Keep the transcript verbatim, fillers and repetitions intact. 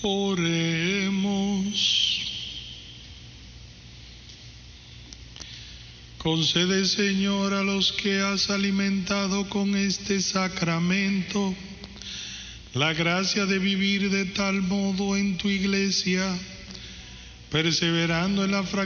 Oremos. Concede, Señor, a los que has alimentado con este sacramento la gracia de vivir de tal modo en tu iglesia, perseverando en la fragancia